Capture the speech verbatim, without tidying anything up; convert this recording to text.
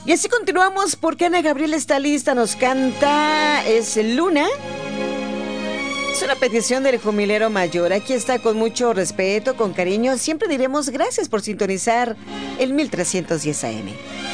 Y así continuamos porque Ana Gabriel está lista, nos canta, es Luna. Es una petición del Jumilero Mayor. Aquí está con mucho respeto, con cariño. Siempre diremos gracias por sintonizar el mil trescientos diez A M.